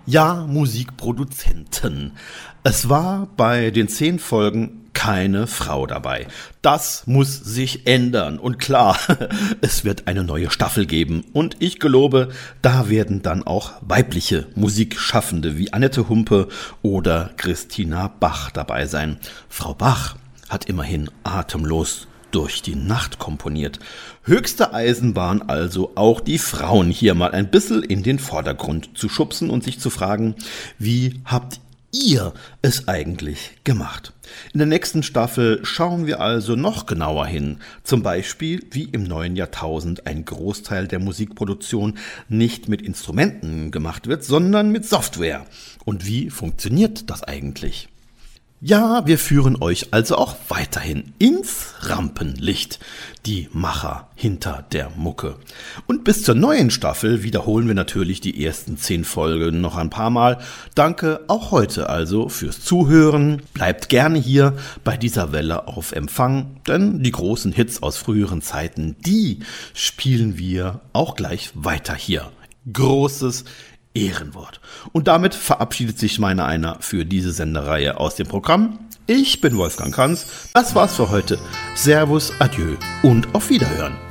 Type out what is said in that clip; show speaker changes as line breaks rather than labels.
Ja, Musikproduzenten. Es war bei den 10 Folgen keine Frau dabei. Das muss sich ändern. Und klar, es wird eine neue Staffel geben. Und ich gelobe, da werden dann auch weibliche Musikschaffende wie Annette Humpe oder Christina Bach dabei sein. Frau Bach hat immerhin Atemlos durch die Nacht komponiert. Höchste Eisenbahn also, auch die Frauen hier mal ein bisschen in den Vordergrund zu schubsen und sich zu fragen, wie habt ihr es eigentlich gemacht? In der nächsten Staffel schauen wir also noch genauer hin. Zum Beispiel, wie im neuen Jahrtausend ein Großteil der Musikproduktion nicht mit Instrumenten gemacht wird, sondern mit Software. Und wie funktioniert das eigentlich? Ja, wir führen euch also auch weiterhin ins Rampenlicht, die Macher hinter der Mucke. Und bis zur neuen Staffel wiederholen wir natürlich die ersten 10 Folgen noch ein paar Mal. Danke auch heute also fürs Zuhören. Bleibt gerne hier bei dieser Welle auf Empfang, denn die großen Hits aus früheren Zeiten, die spielen wir auch gleich weiter hier. Großes Ehrenwort. Und damit verabschiedet sich meine einer für diese Sendereihe aus dem Programm. Ich bin Wolfgang Kanz. Das war's für heute. Servus, adieu und auf Wiederhören.